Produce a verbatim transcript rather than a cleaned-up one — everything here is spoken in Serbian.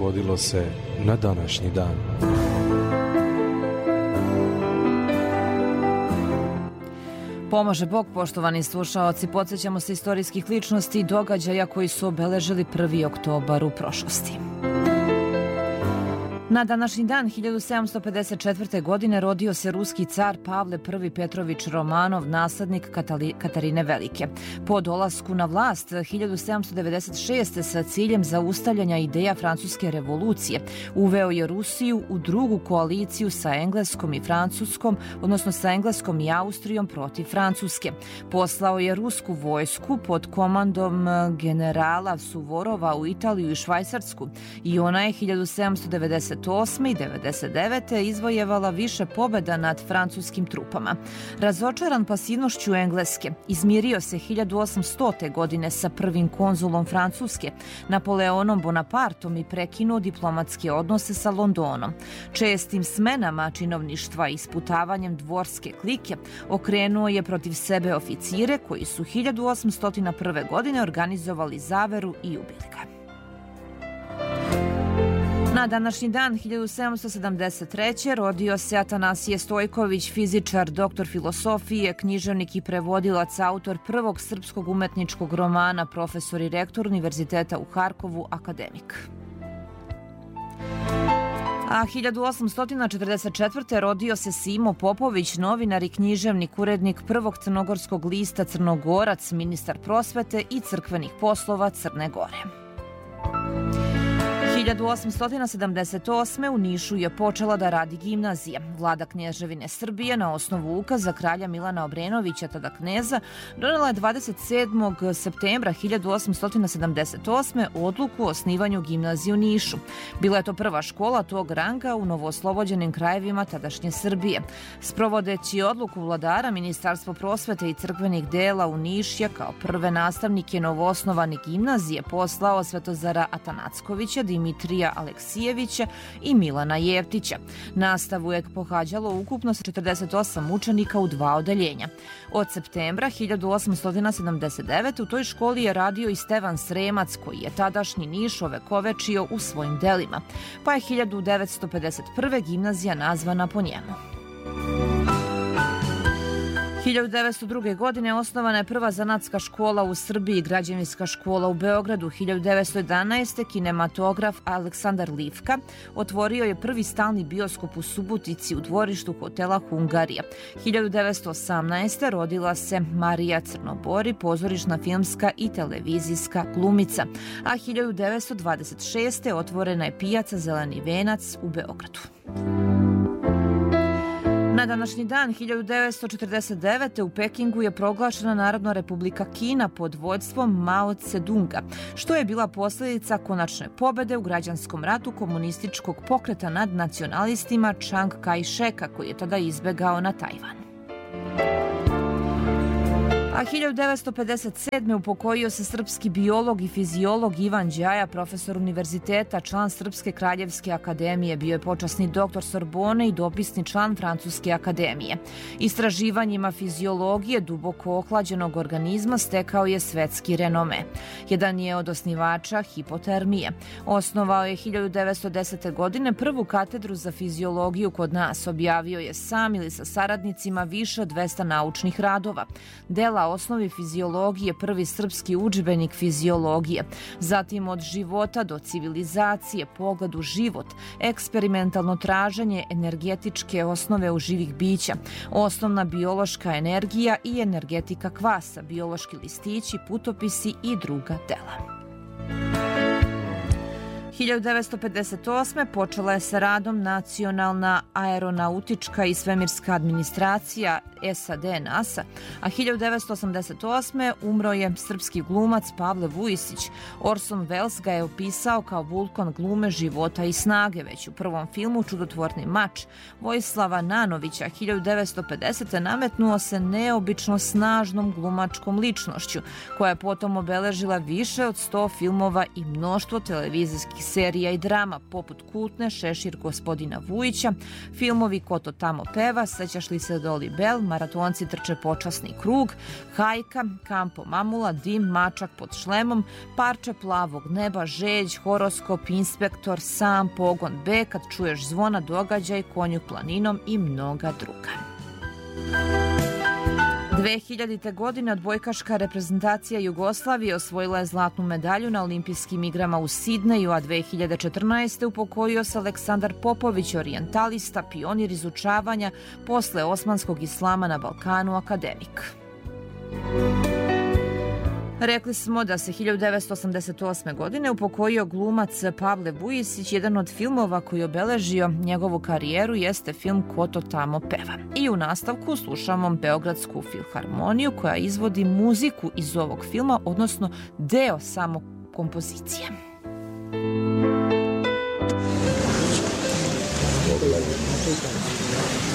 dogodilo se na današnji dan. Pomaže Bog, poštovani slušaoci, podsjećamo se istorijskih ličnosti i događaja koji su obeležili prvi oktobar u prošlosti. Na današnji dan hiljadu sedamsto pedeset četvrte. godine rodio se ruski car Pavle I. Petrović Romanov, naslednik Katali, Katarine Velike. Po dolasku na vlast hiljadu sedamsto devedeset šeste. sa ciljem zaustavljanja ideja francuske revolucije uveo je Rusiju u drugu koaliciju sa Engleskom i Francuskom, odnosno sa Engleskom i Austrijom protiv Francuske. Poslao je rusku vojsku pod komandom generala Suvorova u Italiju i Švajcarsku i ona je hiljadu sedamsto devedeset osme. i devedeset devete. izvojevala više pobjeda nad francuskim trupama. Razočaran pasivnošću Engleske, izmirio se hiljadu osamstote. godine sa prvim konzulom Francuske, Napoleonom Bonapartom, i prekinuo diplomatske odnose sa Londonom. Čestim smenama činovništva i isputavanjem dvorske klike okrenuo je protiv sebe oficire koji su hiljadu osamsto prve. godine organizovali zaveru i ubili ga. Na današnji dan hiljadu sedamsto sedamdeset treće. rodio se Atanasije Stojković, fizičar, doktor filosofije, književnik i prevodilac, autor prvog srpskog umetničkog romana, profesor i rektor Univerziteta u Harkovu, akademik. A hiljadu osamsto četrdeset četvrte. rodio se Simo Popović, novinar i književnik, urednik prvog crnogorskog lista Crnogorac, ministar prosvete i crkvenih poslova Crne Gore. hiljadu osamsto sedamdeset osme. u Nišu je počela da radi gimnazija. Vlada Kneževine Srbije na osnovu ukaza kralja Milana Obrenovića, tada kneza, donela je dvadeset sedmog septembra hiljadu osamsto sedamdeset osme. odluku o osnivanju gimnazije u Nišu. Bila je to prva škola tog ranga u novooslobođenim krajevima tadašnje Srbije. Sprovodeći odluku vladara, Ministarstvo prosvete i crkvenih dela u Niš je kao prve nastavnike novoosnovane gimnazije poslao Svetozara Atanackovića, Dimitrija Aleksijevića i Milana Jevtića. Nastavu je pohađalo ukupno četrdeset osam učenika u dva odeljenja. Od septembra hiljadu osamsto sedamdeset devete. u toj školi je radio i Stevan Sremac, koji je tadašnji Niš ovekovečio u svojim delima, pa je hiljadu devetsto pedeset prve. gimnazija nazvana po njemu. hiljadu devetsto druge. godine osnovana je prva zanatska škola u Srbiji, građevinska škola u Beogradu. hiljadu devetsto jedanaeste. kinematograf Aleksandar Livka otvorio je prvi stalni bioskop u Subotici u dvorištu hotela Hungarija. hiljadu devetsto osamnaeste. rodila se Marija Crnobori, pozorišna, filmska i televizijska glumica. A hiljadu devetsto dvadeset šeste. otvorena je pijaca Zeleni venac u Beogradu. Na današnji dan hiljadu devetsto četrdeset devete. u Pekingu je proglašena Narodna republika Kina pod vođstvom Mao Tse-dunga, što je bila posljedica konačne pobede u građanskom ratu komunističkog pokreta nad nacionalistima Čang Kaj-šeka, koji je tada izbegao na Tajvan. A hiljadu devetsto pedeset sedme. upokojio se srpski biolog i fiziolog Ivan Đaja, profesor univerziteta, član Srpske kraljevske akademije, bio je počasni doktor Sorbone i dopisni član Francuske akademije. Istraživanjima fiziologije duboko ohlađenog organizma stekao je svetski renome. Jedan je od osnivača hipotermije. Osnovao je hiljadu devetsto desete. godine prvu katedru za fiziologiju kod nas. Objavio je sam ili sa saradnicima više od dvesta naučnih radova. Dela osnovi fiziologije, prvi srpski udžbenik fiziologije, zatim Od života do civilizacije, Pogled u život, Eksperimentalno traženje energetičke osnove u živih bića, Osnovna biološka energija i energetika kvasa, Biološki listići, Putopisi i druga dela. hiljadu devetsto pedeset osme. počela je sa radom Nacionalna aeronautička i svemirska administracija S A D NASA, a hiljadu devetsto osamdeset osme. umro je srpski glumac Pavle Vujisić. Orson Welles ga je opisao kao vulkan glume, života i snage. Već u prvom filmu Čudotvorni mač Vojislava Nanovića hiljadu devetsto pedesete. nametnuo se neobično snažnom glumačkom ličnošću, koja je potom obeležila više od sto filmova i mnoštvo televizijskih serija i drama, poput kultne Šešir gospodina Vujića, filmovi Ko to tamo peva, Sećaš li se Doli Bell, Maratonci trče počasni krug, Hajka, Kampo Mamula, Dim, Mačak pod šlemom, Parče plavog neba, Žeđ, Horoskop, Inspektor, Sam, Pogon B, Kad čuješ zvona, Događaj, Konju planinom i mnoga druga. dve hiljadite. godine odbojkaška reprezentacija Jugoslavije osvojila je zlatnu medalju na olimpijskim igrama u Sidneju, a dve hiljade četrnaeste. upokojio se Aleksandar Popović, orijentalista, pionir izučavanja posle osmanskog islama na Balkanu, akademik. Rekli smo da se hiljadu devetsto osamdeset osme. godine upokojio glumac Pavle Vujisić. Jedan od filmova koji je obeležio njegovu karijeru jeste film Ko to tamo peva. I u nastavku slušamo Beogradsku filharmoniju koja izvodi muziku iz ovog filma, odnosno deo samo kompozicije. Thank you.